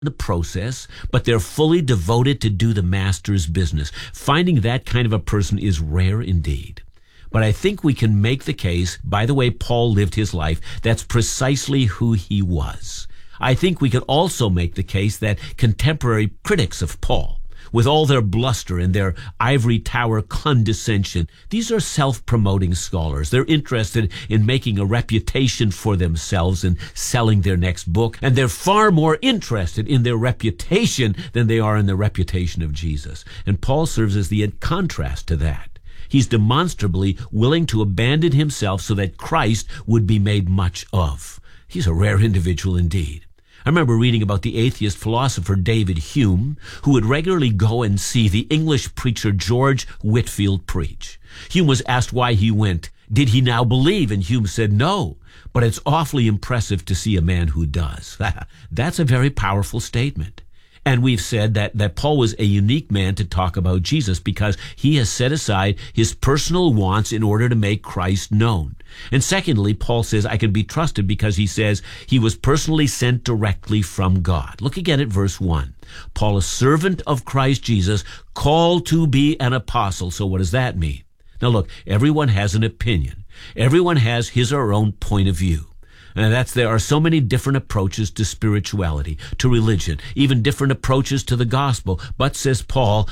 the process, but they're fully devoted to do the master's business. Finding that kind of a person is rare indeed. But I think we can make the case, by the way Paul lived his life, that's precisely who he was. I think we can also make the case that contemporary critics of Paul, with all their bluster and their ivory tower condescension, these are self-promoting scholars. They're interested in making a reputation for themselves and selling their next book, and they're far more interested in their reputation than they are in the reputation of Jesus. And Paul serves as the contrast to that. He's demonstrably willing to abandon himself so that Christ would be made much of. He's a rare individual indeed. I remember reading about the atheist philosopher David Hume, who would regularly go and see the English preacher George Whitefield preach. Hume was asked why he went. Did he now believe? And Hume said no, but it's awfully impressive to see a man who does. That's a very powerful statement. And we've said that Paul was a unique man to talk about Jesus because he has set aside his personal wants in order to make Christ known. And secondly, Paul says, I can be trusted because he says he was personally sent directly from God. Look again at verse 1. Paul, a servant of Christ Jesus, called to be an apostle. So what does that mean? Now look, everyone has an opinion. Everyone has his or her own point of view. And there are so many different approaches to spirituality, to religion, even different approaches to the gospel. But, says Paul,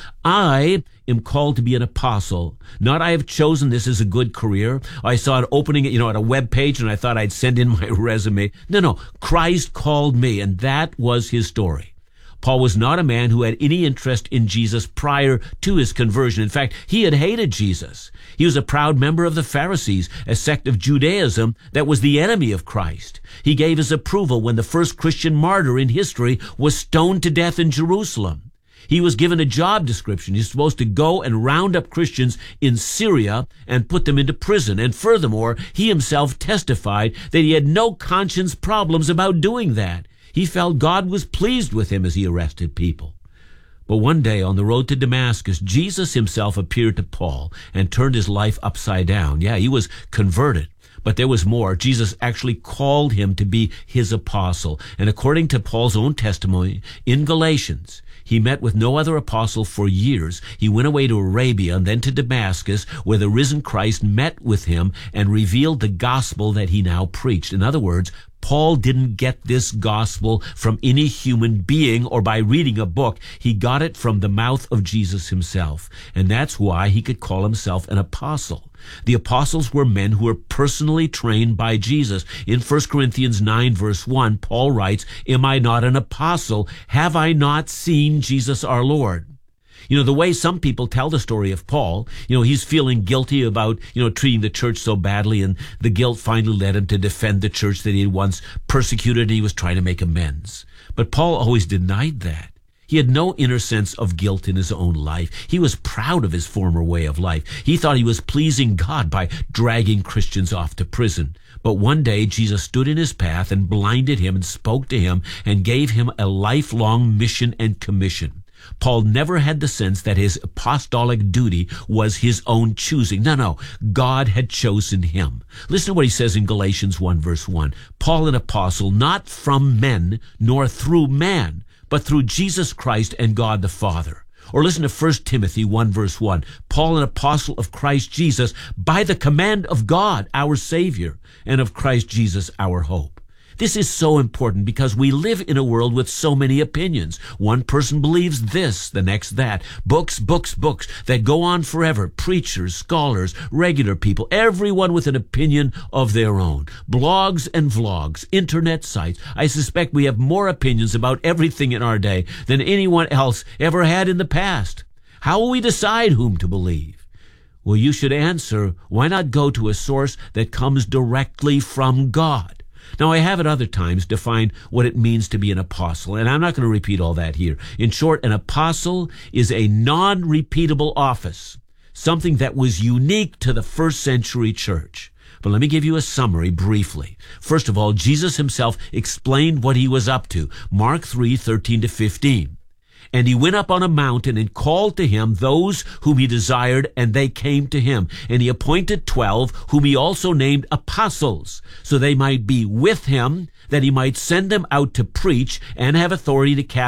I am called to be an apostle. Not I have chosen this as a good career. I saw it opening, at a web page and I thought I'd send in my resume. No, Christ called me, and that was his story. Paul was not a man who had any interest in Jesus prior to his conversion. In fact, he had hated Jesus. He was a proud member of the Pharisees, a sect of Judaism that was the enemy of Christ. He gave his approval when the first Christian martyr in history was stoned to death in Jerusalem. He was given a job description. He's supposed to go and round up Christians in Syria and put them into prison. And furthermore, he himself testified that he had no conscience problems about doing that. He felt God was pleased with him as he arrested people. But one day on the road to Damascus, Jesus himself appeared to Paul and turned his life upside down. Yeah, he was converted. But there was more. Jesus actually called him to be his apostle. And according to Paul's own testimony in Galatians, he met with no other apostle for years. He went away to Arabia and then to Damascus, where the risen Christ met with him and revealed the gospel that he now preached. In other words, Paul didn't get this gospel from any human being or by reading a book. He got it from the mouth of Jesus himself. And that's why he could call himself an apostle. The apostles were men who were personally trained by Jesus. In 1 Corinthians 9, verse 1, Paul writes, Am I not an apostle? Have I not seen Jesus our Lord? The way some people tell the story of Paul, he's feeling guilty about, treating the church so badly, and the guilt finally led him to defend the church that he had once persecuted, and he was trying to make amends. But Paul always denied that. He had no inner sense of guilt in his own life. He was proud of his former way of life. He thought he was pleasing God by dragging Christians off to prison. But one day Jesus stood in his path and blinded him and spoke to him and gave him a lifelong mission and commission. Paul never had the sense that his apostolic duty was his own choosing. No, God had chosen him. Listen to what he says in Galatians 1, verse 1. Paul, an apostle, not from men nor through man, but through Jesus Christ and God the Father. Or listen to 1 Timothy 1, verse 1. Paul, an apostle of Christ Jesus, by the command of God, our Savior, and of Christ Jesus, our hope. This is so important because we live in a world with so many opinions. One person believes this, the next that. Books that go on forever. Preachers, scholars, regular people, everyone with an opinion of their own. Blogs and vlogs, internet sites. I suspect we have more opinions about everything in our day than anyone else ever had in the past. How will we decide whom to believe? Well, you should answer, why not go to a source that comes directly from God? Now, I have at other times defined what it means to be an apostle, and I'm not going to repeat all that here. In short, an apostle is a non-repeatable office, something that was unique to the first century church. But let me give you a summary briefly. First of all, Jesus himself explained what he was up to. Mark 3:13-15. And he went up on a mountain and called to him those whom he desired, and they came to him. And he appointed 12, whom he also named apostles, so they might be with him, that he might send them out to preach and have authority to cast